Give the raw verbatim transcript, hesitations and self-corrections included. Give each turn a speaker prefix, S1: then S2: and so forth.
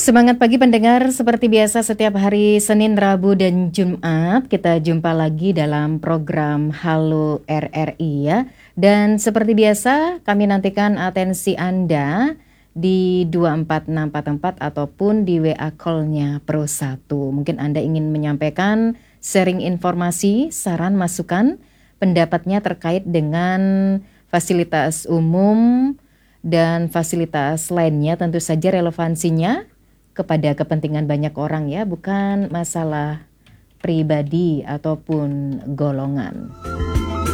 S1: Semangat pagi pendengar, seperti biasa setiap hari Senin, Rabu, dan Jumat kita jumpa lagi dalam program Halo R R I ya. Dan seperti biasa kami nantikan atensi Anda di dua empat enam empat empat ataupun di W A call-nya Pro satu. Mungkin Anda ingin menyampaikan sharing informasi, saran, masukan, pendapatnya terkait dengan fasilitas umum dan fasilitas lainnya, tentu saja relevansinya kepada kepentingan banyak orang ya, bukan masalah pribadi ataupun golongan.